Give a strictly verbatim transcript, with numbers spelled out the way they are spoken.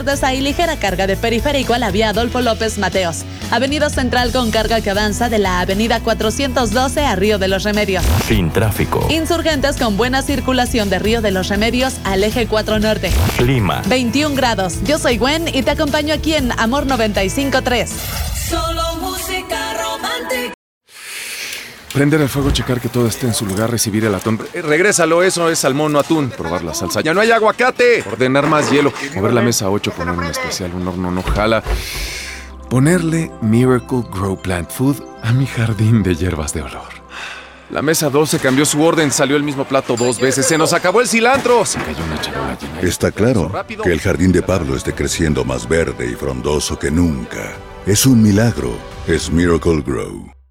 Verdesa y ligera carga de Periférico a la vía Adolfo López Mateos. Avenida Central con carga que avanza de la avenida cuatrocientos doce a Río de los Remedios. Sin tráfico. Insurgentes con buena circulación de Río de los Remedios al eje cuatro Norte. Clima. veintiún grados. Yo soy Gwen y te acompaño aquí en Amor noventa y cinco punto tres. Solo música romántica. Prender el fuego, checar que todo esté en su lugar, recibir el atún. Eh, regrésalo, eso es salmón, no atún. Probar la salsa. ¡Ya no hay aguacate! Ordenar más hielo. Mover la mesa ocho, poner un especial, un horno no jala. Ponerle Miracle Grow Plant Food a mi jardín de hierbas de olor. La mesa doce cambió su orden, salió el mismo plato dos veces. ¡Se nos acabó el cilantro! Se cayó una charola llena. Está claro que el jardín de Pablo esté creciendo más verde y frondoso que nunca. Es un milagro. Es Miracle Grow.